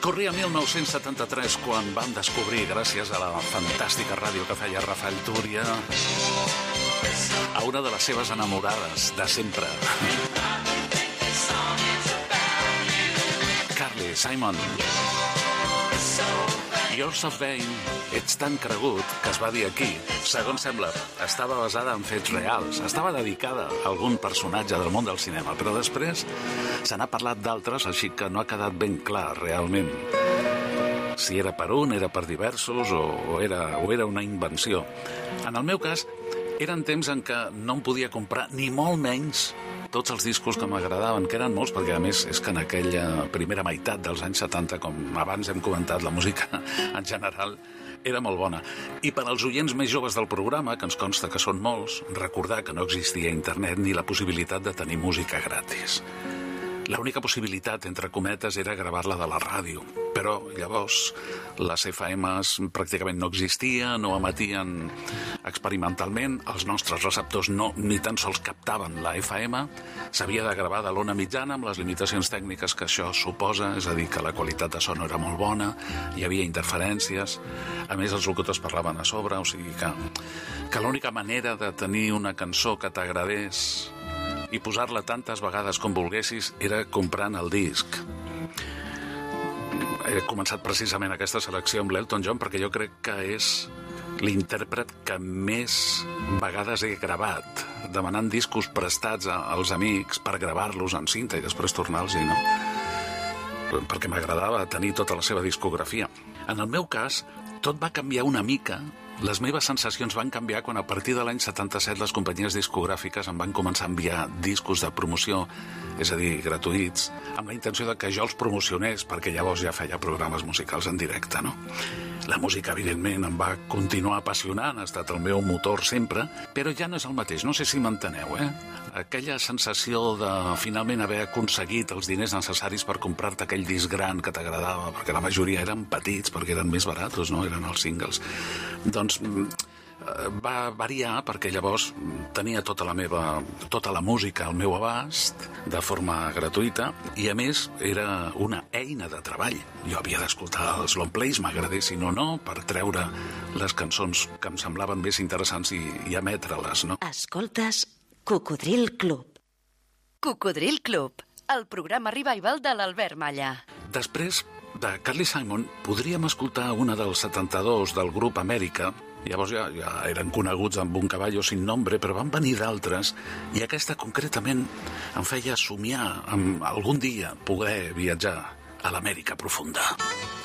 Corria 1973 quan vam descobrir, gràcies a la fantàstica ràdio que feia Rafael Túria, a una de les seves enamorades de sempre, Carly Simon. Yours of Vain, ets tan cregut que es va dir aquí. Segons sembla, estava basada en fets reals. Estava dedicada a algun personatge del món del cinema, però després se n'ha parlat d'altres, així que no ha quedat ben clar realment si era per un, era per diversos o era una invenció. En el meu cas, eren temps en què no em podia comprar ni molt menys tots els discos que m'agradaven, que eren molts, perquè a més és que en aquella primera meitat dels anys 70, com abans hem comentat, la música en general era molt bona. I per als oients més joves del programa, que ens consta que són molts, recordar que no existia internet ni la possibilitat de tenir música gratis. L'única possibilitat, entre cometes, era gravar-la de la ràdio. Però llavors les FMs pràcticament no existien, no emetien experimentalment, els nostres receptors ni tan sols captaven la FM, s'havia de gravar de l'ona mitjana amb les limitacions tècniques que això suposa, és a dir, que la qualitat de so no era molt bona, hi havia interferències, a més els locutors parlaven a sobre, o sigui que l'única manera de tenir una cançó que t'agradés i posar-la tantes vegades com volguessis era comprant el disc. He començat precisament aquesta selecció amb l'Elton John perquè jo crec que és l'intèrpret que més vegades he gravat, demanant discos prestats als amics per gravar-los en cinta i després tornar-los, no? Perquè m'agradava tenir tota la seva discografia. En el meu cas, tot va canviar una mica. Les meves sensacions van canviar quan a partir de l'any 77 les companyies discogràfiques em van començar a enviar discos de promoció, és a dir, gratuïts, amb la intenció de que jo els promocionés, perquè llavors ja feia programes musicals en directe, no? La música, evidentment, em va continuar apassionant, ha estat el meu motor sempre, però ja no és el mateix, no sé si m'enteneu, Aquella sensació de finalment haver aconseguit els diners necessaris per comprar-te aquell disc gran que t'agradava, perquè la majoria eren petits, perquè eren més baratos, no? Eren els singles. Doncs va variar perquè llavors tenia tota la música al meu abast de forma gratuïta i a més era una eina de treball. Jo havia d'escoltar els long plays, m'agradessin o no, per treure les cançons que em semblaven més interessants i emetre-les, no? Escoltes Cocodril Club. Cocodril Club, el programa revival de l'Albert Malla. Després de Carly Simon podríem escoltar una del 72 del grup Amèrica. Llavors ja eren coneguts amb Un caballo sin nombre, però van venir d'altres i aquesta concretament em feia somiar amb algun dia poder viatjar a l'Amèrica profunda.